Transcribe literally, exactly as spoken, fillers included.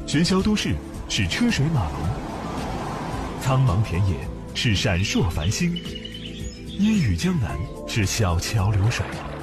喧嚣都市是车水马龙，苍茫田野是闪烁繁星，烟雨江南是小桥流水。